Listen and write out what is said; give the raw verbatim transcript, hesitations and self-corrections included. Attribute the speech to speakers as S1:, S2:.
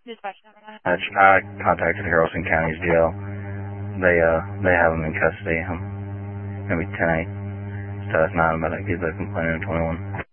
S1: Dispatch number nine.
S2: I, I contacted Haralson County's jail. They uh they have him in custody. I'm gonna be ten eight. So that's nine, but I give the complaint in twenty one.